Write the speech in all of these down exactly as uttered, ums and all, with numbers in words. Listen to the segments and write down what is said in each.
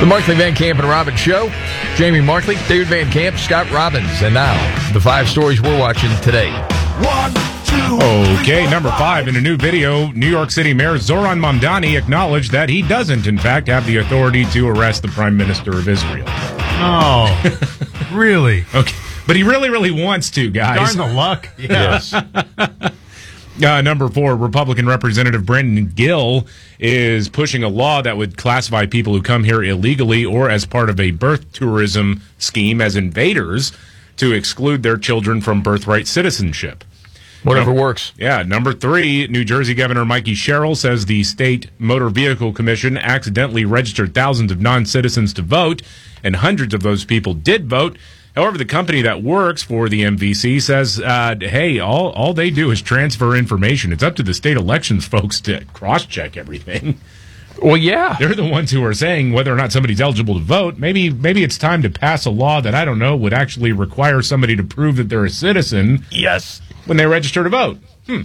The Markley, Van Camp, and Robbins Show. Jamie Markley, David Van Camp, Scott Robbins. And now, the five stories we're watching today. One, two, Okay, number five. In a new video, New York City Mayor Zoran Mamdani acknowledged that he doesn't, in fact, have the authority to arrest the Prime Minister of Israel. Oh, really? Okay, but he really, really wants to, guys. Darn the luck. Yeah. Yes. Uh, number four, Republican Representative Brandon Gill is pushing a law that would classify people who come here illegally or as part of a birth tourism scheme as invaders to exclude their children from birthright citizenship. Whatever No- works. Yeah, number three, New Jersey Governor Mikey Sherrill says the state Motor Vehicle Commission accidentally registered thousands of non-citizens to vote, and hundreds of those people did vote. However, the company that works for the M V C says, uh, hey, all, all they do is transfer information. It's up to the state elections folks to cross-check everything. Well, yeah. They're the ones who are saying whether or not somebody's eligible to vote. Maybe maybe it's time to pass a law that, I don't know, would actually require somebody to prove that they're a citizen Yes. when they register to vote. Hmm.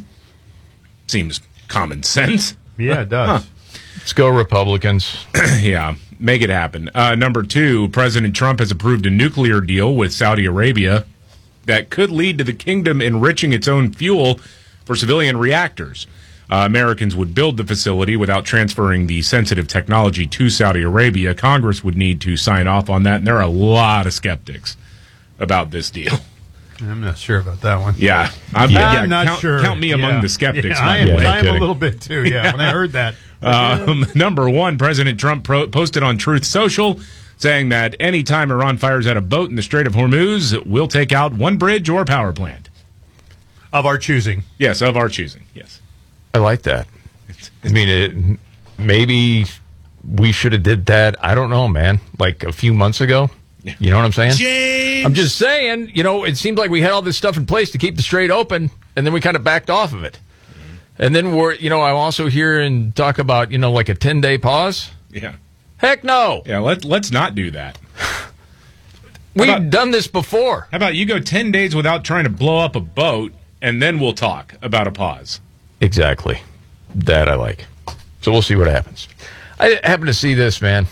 Seems common sense. Yeah, it does. Let's go, Republicans. Yeah, make it happen. Uh, number two, President Trump has approved a nuclear deal with Saudi Arabia that could lead to the kingdom enriching its own fuel for civilian reactors. Uh, Americans would build the facility without transferring the sensitive technology to Saudi Arabia. Congress would need to sign off on that, and there are a lot of skeptics about this deal. I'm not sure about that one. Yeah, I'm, Yeah, yeah, I'm not count, sure. Count me among Yeah. the skeptics. Yeah, by I am, the way. I am a kidding. little bit, too, yeah, when I heard that. Um, number one, President Trump pro- posted on Truth Social saying that any time Iran fires at a boat in the Strait of Hormuz, we'll take out one bridge or power plant. Of our choosing. Yes, of our choosing. Yes. I like that. I mean, it, maybe we should have did that, I don't know, man, like a few months ago. You know what I'm saying? James! I'm just saying, you know, it seemed like we had all this stuff in place to keep the strait open, and then we kind of backed off of it. And then we're, you know, I'm also hearing talk about, you know, like a ten-day pause. Yeah. Heck no. Yeah, let, let's not do that. We've about- done this before. How about you go ten days without trying to blow up a boat, and then we'll talk about a pause. Exactly. That I like. So we'll see what happens. I happen to see this, man.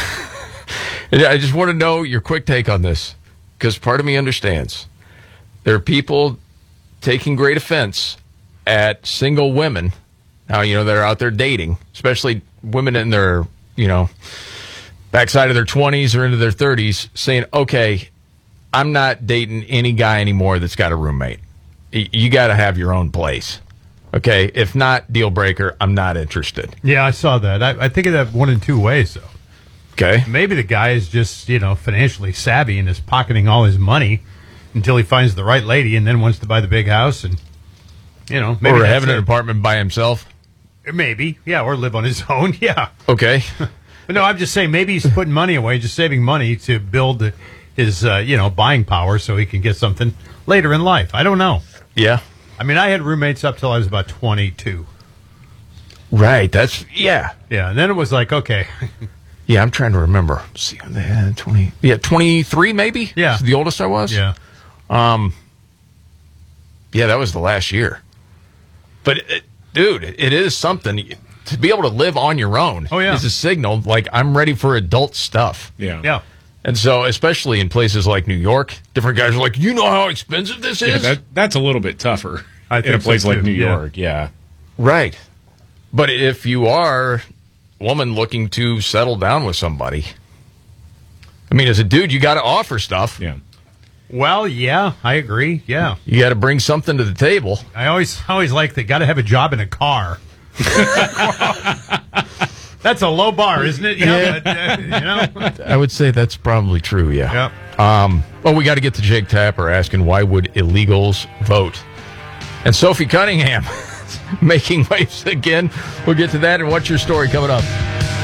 I just want to know your quick take on this, because part of me understands. There are people taking great offense at single women, now, you know, that are out there dating, especially women in their, you know, backside of their twenties or into their thirties, saying, okay, I'm not dating any guy anymore that's got a roommate. Y- You got to have your own place. Okay, if not, deal breaker, I'm not interested. Yeah, I saw that. I, I think of that one in two ways, though. Okay? Maybe the guy is just, you know, financially savvy and is pocketing all his money until he finds the right lady and then wants to buy the big house and, you know, maybe Or that's having an it. apartment by himself. Maybe, yeah, or live on his own, yeah. Okay. But no, I'm just saying maybe he's putting money away, just saving money to build his, uh, you know, buying power so he can get something later in life. I don't know. Yeah. I mean, I had roommates up till I was about twenty-two. Right. That's, yeah. Yeah, and then it was like, okay, Yeah, I'm trying to remember. Let's see, uh, twenty. Yeah, twenty-three maybe? Yeah. That's the oldest I was? yeah. Um, yeah, that was the last year. But, it, dude, it is something. To be able to live on your own Oh, yeah. is a signal, like, I'm ready for adult stuff. Yeah. Yeah. And so, especially in places like New York, different guys are like, you know how expensive this Yeah, is? that, that's a little bit tougher I in think a so, place like too. New Yeah. York. Yeah. Right. But if you are a woman looking to settle down with somebody, I mean, as a dude, you got to offer stuff. Yeah. Well, yeah, I agree. Yeah. You got to bring something to the table. I always always like they got to have a job in a car. That's a low bar, isn't it? Yeah. But, uh, you know? I would say that's probably true, yeah. Yep. Um, well, we got to get to Jake Tapper asking why would illegals vote? And Sophie Cunningham making waves again. We'll get to that and what's your story coming up?